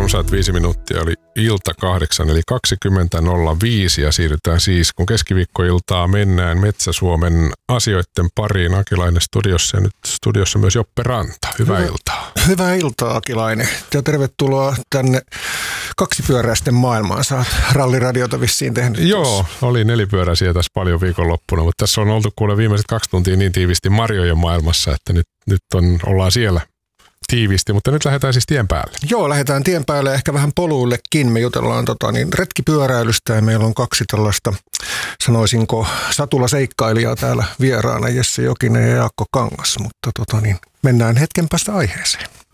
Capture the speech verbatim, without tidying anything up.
runsaat viisi minuuttia oli ilta kahdeksan, eli kaksikymmentä nolla viisi ja siirrytään siis, kun keskiviikkoiltaa mennään Metsä-Suomen asioiden pariin. Akilainen studiossa ja nyt studiossa myös Joppe Ranta. Hyvää Hyvä, iltaa. Hyvää iltaa, Akilainen. Ja tervetuloa tänne kaksipyöräisten maailmaan. Sä oot ralliradiota vissiin tehnyt. Joo, tuossa. Oli nelipyöräisiä tässä paljon viikonloppuna, mutta tässä on oltu kuule viimeiset kaksi tuntia niin tiivisti Marjojen maailmassa, että nyt, nyt on, ollaan siellä tiivisti, mutta nyt lähdetään siis tien päälle. Joo, lähdetään tien päälle ehkä vähän poluillekin. Me jutellaan tota, niin, retkipyöräilystä ja meillä on kaksi tällaista, sanoisinko, satulaseikkailijaa täällä vieraana, Jesse Jokinen ja Jaakko Kangas, mutta tota, niin, mennään hetken päästä aiheeseen.